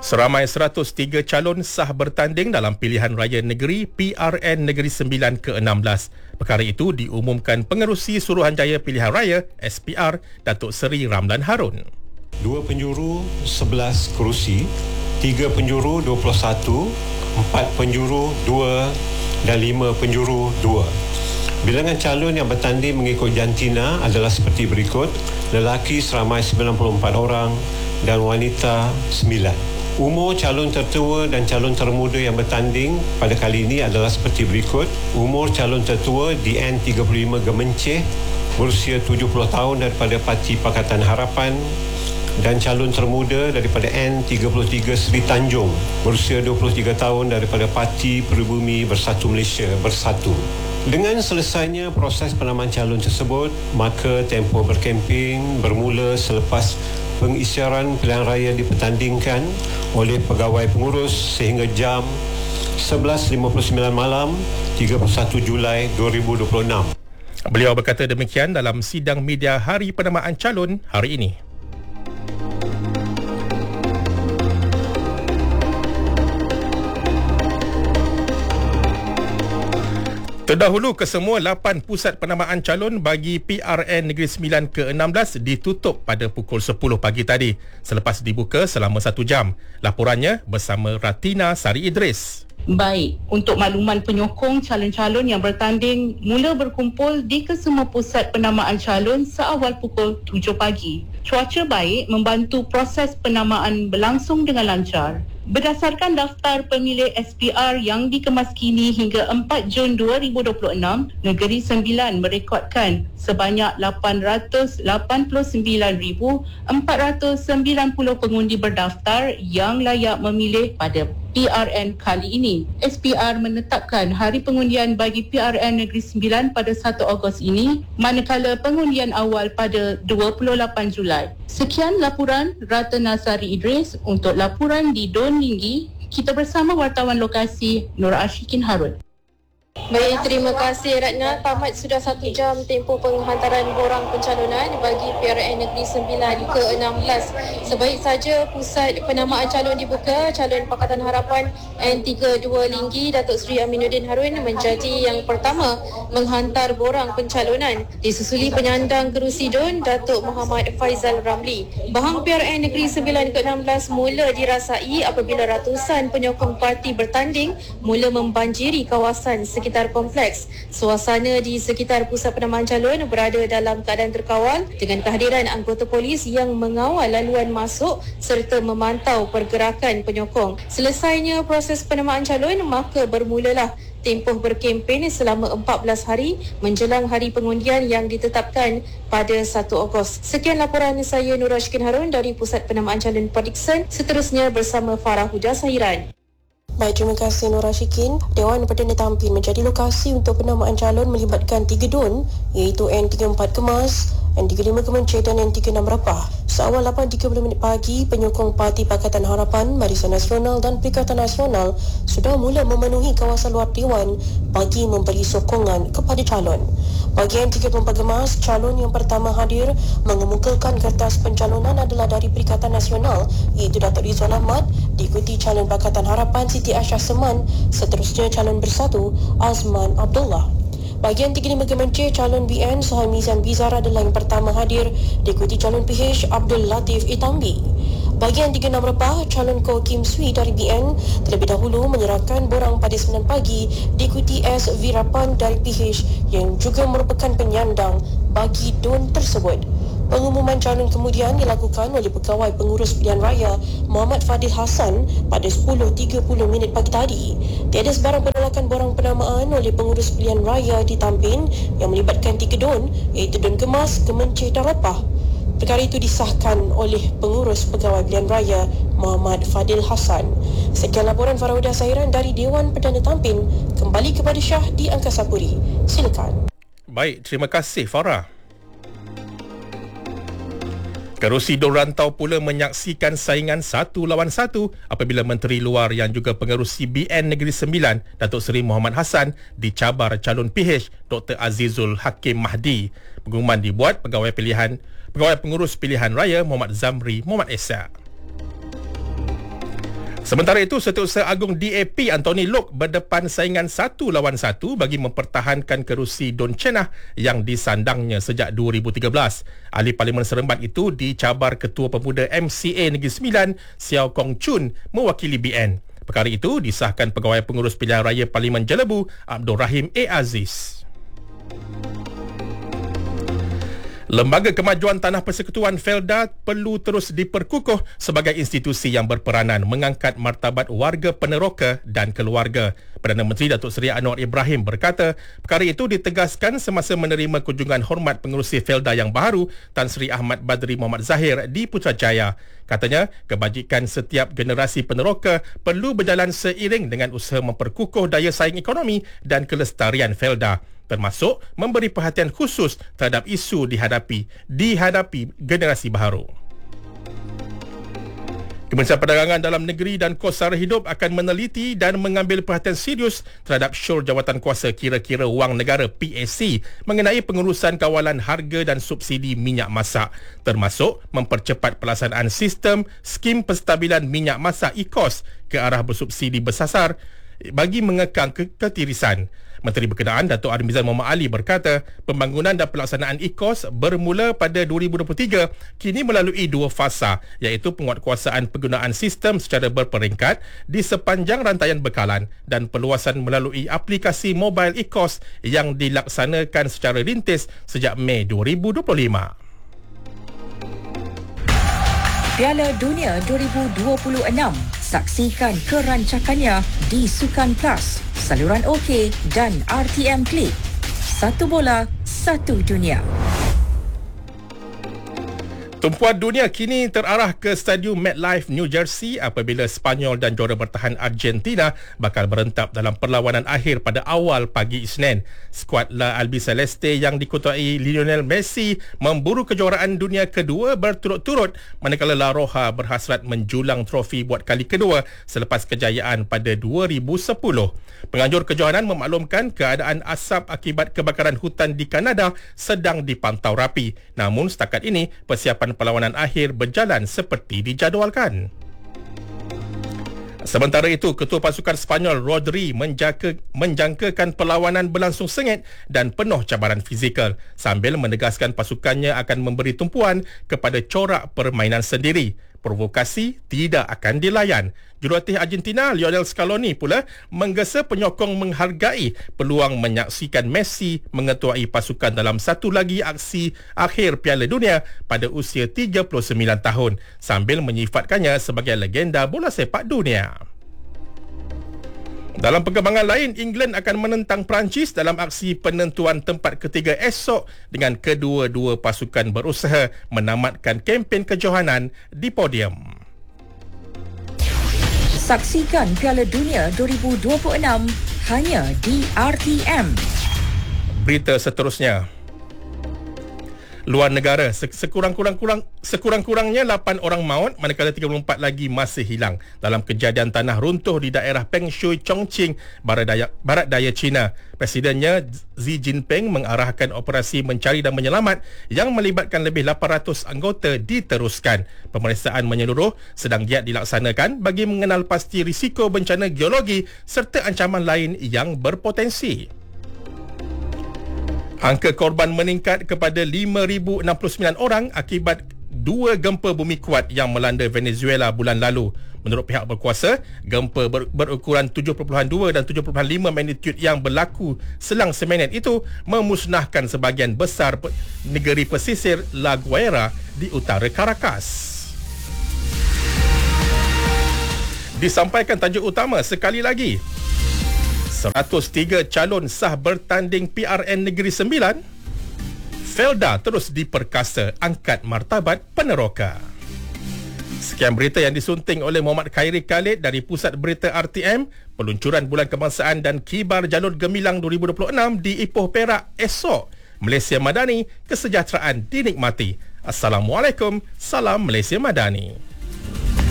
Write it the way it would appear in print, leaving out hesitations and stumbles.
Seramai 103 calon sah bertanding dalam pilihan raya negeri PRN Negeri Sembilan ke-16. Perkara itu diumumkan Pengerusi Suruhanjaya Pilihan Raya SPR Datuk Seri Ramlan Harun. 2 penjuru 11 kerusi, 3 penjuru 21, 4 penjuru 2 dan 5 penjuru 2. Bilangan calon yang bertanding mengikut jantina adalah seperti berikut: lelaki seramai 94 orang dan wanita 9. Umur calon tertua dan calon termuda yang bertanding pada kali ini adalah seperti berikut. Umur calon tertua DN35 Gemenceh berusia 70 tahun daripada Parti Pakatan Harapan, dan calon termuda daripada N33 Seri Tanjung berusia 23 tahun daripada Parti Peribumi Bersatu Malaysia Bersatu. Dengan selesainya proses penamaan calon tersebut, maka tempoh berkemping bermula selepas pengisytiharan pilihan raya dipertandingkan oleh pegawai pengurus sehingga jam 11.59 malam 31 Julai 2026. Beliau berkata demikian dalam sidang media hari penamaan calon hari ini. Terdahulu, kesemua 8 pusat penamaan calon bagi PRN Negeri Sembilan ke-16 ditutup pada pukul 10 pagi tadi selepas dibuka selama 1 jam. Laporannya bersama Ratina Sari Idris. Baik, untuk makluman penyokong calon-calon yang bertanding mula berkumpul di kesemua pusat penamaan calon seawal pukul 7 pagi. Cuaca baik membantu proses penamaan berlangsung dengan lancar. Berdasarkan daftar pemilih SPR yang dikemas kini hingga 4 Jun 2026, Negeri Sembilan merekodkan sebanyak 889,490 pengundi berdaftar yang layak memilih pada PRN kali ini. SPR menetapkan hari pengundian bagi PRN Negeri Sembilan pada 1 Ogos ini, manakala pengundian awal pada 28 Julai. Sekian laporan Ratna Sari Idris. Untuk laporan di Don Linggi, kita bersama wartawan lokasi Nur Ashikin Harun. Baik, terima kasih Ratna. Tamat sudah 1 jam tempoh penghantaran borang pencalonan bagi PRN Negeri Sembilan ke-16. Sebaik saja pusat penamaan calon dibuka, calon Pakatan Harapan N32 Linggi Datuk Seri Aminuddin Harun menjadi yang pertama menghantar borang pencalonan, disusuli penyandang kerusi Don Datuk Muhammad Faizal Ramli. Bahang PRN Negeri Sembilan ke-16 mula dirasai apabila ratusan penyokong parti bertanding mula membanjiri kawasan sekitar kompleks. Suasana di sekitar pusat penamaan calon berada dalam keadaan terkawal dengan kehadiran anggota polis yang mengawal laluan masuk serta memantau pergerakan penyokong. Selesainya proses penamaan calon, maka bermulalah tempoh berkempen selama 14 hari menjelang hari pengundian yang ditetapkan pada 1 Ogos. Sekian laporan saya Nur Ashkin Harun dari Pusat Penamaan Calon Perdiksan. Seterusnya bersama Farah Huda Sahiran. Baik, terima kasih Nur Ashikin. Dewan Perdana Tampin menjadi lokasi untuk penamaan calon melibatkan 3 DUN iaitu N34 Kemas, N35 Kemenceh dan N36 Rapah. Seawal 8.30 pagi, penyokong Parti Pakatan Harapan, Barisan Nasional dan Perikatan Nasional sudah mula memenuhi kawasan luar Dewan bagi memberi sokongan kepada calon. Bagi N34 Kemas, calon yang pertama hadir mengemukakan kertas pencalonan adalah dari Perikatan Nasional iaitu Datuk Rizwan Ahmad, diikuti calon Pakatan Harapan Siti Aisyah Seman, seterusnya calon Bersatu Azman Abdullah. Bahagian 35 Gemenceh, calon BN Suhaimizan Bizar adalah yang pertama hadir, diikuti calon PH Abdul Latif Itambi. Bahagian 36 Repah, calon Ko Kim Sui dari BN terlebih dahulu menyerahkan borang pada 9 pagi, diikuti S. Virapan dari PH yang juga merupakan penyandang bagi DUN tersebut. Pengumuman calon kemudian dilakukan oleh Pegawai Pengurus Pilihan Raya Muhammad Fadil Hassan pada 10.30 pagi tadi. Tiada sebarang penolakan borang penamaan oleh Pengurus Pilihan Raya di Tampin yang melibatkan 3 DUN iaitu DUN Kemas, Gemenceh dan Rapah. Perkara itu disahkan oleh Pengurus Pegawai Pilihan Raya Muhammad Fadil Hassan. Sekian laporan Farah Huda Sahiran dari Dewan Perdana Tampin. Kembali kepada Syah di Angkasa Puri. Silakan. Baik, terima kasih Farah. Kerusi Don Rantau pula menyaksikan saingan 1 lawan 1 apabila Menteri Luar yang juga pengerusi BN Negeri Sembilan, Datuk Seri Muhammad Hassan, dicabar calon PH Dr. Azizul Hakim Mahdi. Pengumuman dibuat Pegawai Pengurus Pilihan Raya Muhammad Zamri Muhammad Esa. Sementara itu, Setiausaha Agung DAP Anthony Loke berdepan saingan 1 lawan 1 bagi mempertahankan kerusi Don Cenah yang disandangnya sejak 2013. Ahli Parlimen Seremban itu dicabar Ketua Pemuda MCA Negeri Sembilan, Siao Kong Chun, mewakili BN. Perkara itu disahkan Pegawai Pengurus Pilihan Raya Parlimen Jelebu, Abdul Rahim A. Aziz. Lembaga Kemajuan Tanah Persekutuan Felda perlu terus diperkukuh sebagai institusi yang berperanan mengangkat martabat warga Peneroka dan keluarga. Perdana Menteri Datuk Seri Anwar Ibrahim berkata, perkara itu ditegaskan semasa menerima kunjungan hormat pengerusi Felda yang baru, Tan Sri Ahmad Badri Muhammad Zahir di Putrajaya. Katanya, kebajikan setiap generasi peneroka perlu berjalan seiring dengan usaha memperkukuh daya saing ekonomi dan kelestarian Felda, termasuk memberi perhatian khusus terhadap isu dihadapi generasi baharu. Kementerian Perdagangan Dalam Negeri dan Kos Sara Hidup akan meneliti dan mengambil perhatian serius terhadap syur jawatan kuasa kira-kira wang negara PAC mengenai pengurusan kawalan harga dan subsidi minyak masak, termasuk mempercepat pelaksanaan sistem skim penstabilan minyak masak ECOS ke arah bersubsidi bersasar bagi mengekang ketirisan. Menteri Berkenaan Datuk Armizan Muhammad Ali berkata, pembangunan dan pelaksanaan ECOS bermula pada 2023 kini melalui 2 fasa, iaitu penguatkuasaan penggunaan sistem secara berperingkat di sepanjang rantaian bekalan dan perluasan melalui aplikasi mobile ECOS yang dilaksanakan secara rintis sejak Mei 2025. Piala Dunia 2026. Saksikan kerancakannya di Sukan Plus, saluran OK dan RTM Klik. Satu bola, satu dunia. Tumpuan dunia kini terarah ke Stadium MetLife, New Jersey apabila Sepanyol dan juara bertahan Argentina bakal berentap dalam perlawanan akhir pada awal pagi Isnin. Skuad La Albiceleste yang dikutuai Lionel Messi memburu kejuaraan dunia kedua berturut-turut, manakala La Roja berhasrat menjulang trofi buat kali kedua selepas kejayaan pada 2010. Penganjur kejohanan memaklumkan keadaan asap akibat kebakaran hutan di Kanada sedang dipantau rapi. Namun setakat ini, persiapan perlawanan akhir berjalan seperti dijadualkan. Sementara itu, Ketua Pasukan Sepanyol Rodri menjangkakan perlawanan berlangsung sengit dan penuh cabaran fizikal sambil menegaskan pasukannya akan memberi tumpuan kepada corak permainan sendiri. Provokasi tidak akan dilayan. Jurulatih Argentina Lionel Scaloni pula menggesa penyokong menghargai peluang menyaksikan Messi mengetuai pasukan dalam satu lagi aksi akhir Piala Dunia pada usia 39 tahun sambil menyifatkannya sebagai legenda bola sepak dunia. Dalam perkembangan lain, England akan menentang Perancis dalam aksi penentuan tempat ketiga esok dengan kedua-dua pasukan berusaha menamatkan kempen kejohanan di podium. Saksikan Piala Dunia 2026 hanya di RTM. Berita seterusnya. Luar negara, sekurang-kurangnya 8 orang maut manakala 34 lagi masih hilang dalam kejadian tanah runtuh di daerah Peng Shui, Chongqing, barat daya China. Presidennya Xi Jinping mengarahkan operasi mencari dan menyelamat yang melibatkan lebih 800 anggota diteruskan. Pemeriksaan menyeluruh sedang giat dilaksanakan bagi mengenal pasti risiko bencana geologi serta ancaman lain yang berpotensi. Angka korban meningkat kepada 5,069 orang akibat 2 gempa bumi kuat yang melanda Venezuela bulan lalu. Menurut pihak berkuasa, gempa berukuran 7.2 dan 7.5 magnitude yang berlaku selang seminit itu memusnahkan sebahagian besar negeri pesisir La Guaira di utara Caracas. Disampaikan tajuk utama sekali lagi. 103 calon sah bertanding PRN Negeri Sembilan. Felda terus diperkasa angkat martabat peneroka. Sekian berita yang disunting oleh Muhammad Khairi Khalid dari Pusat Berita RTM. Peluncuran Bulan Kebangsaan dan Kibar Jalur Gemilang 2026 di Ipoh Perak esok. Malaysia Madani, kesejahteraan dinikmati. Assalamualaikum, salam Malaysia Madani.